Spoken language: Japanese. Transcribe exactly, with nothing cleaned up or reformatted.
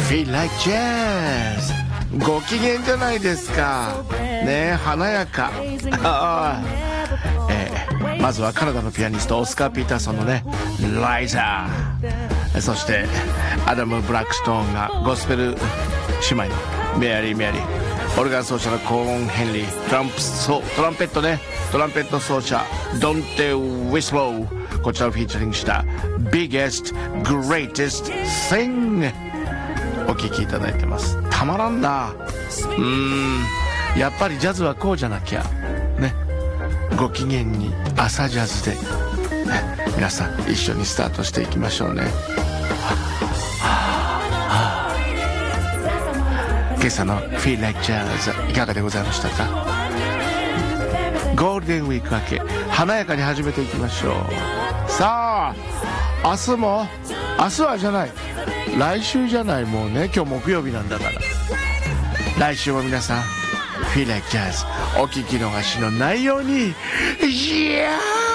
Feel like jazz ご機嫌じゃないですかね、華やかあ、えー、まずはカナダのピアニストオスカー・ピーターソンのねライザー、そしてアダム・ブラックストーンがゴスペル姉妹のメアリー・メアリー、オルガン奏者のコーン・ヘンリー、トランプソトランペットねトランペット奏者ドンテ・ウィスロー、こちらをフィーチャリングした Biggest Greatest Thing お聴きいただいてます。たまらんな。うーん、やっぱりジャズはこうじゃなきゃね、ご機嫌に朝ジャズで、ね、皆さん一緒にスタートしていきましょうね。今朝の Feel Like Jazz いかがでございましたか。ゴールデンウィーク明け華やかに始めていきましょう。さあ明日も明日はじゃない来週じゃない、もうね今日木曜日なんだから、来週も皆さん Feel Like Jazz お聞き逃しのないように。いやー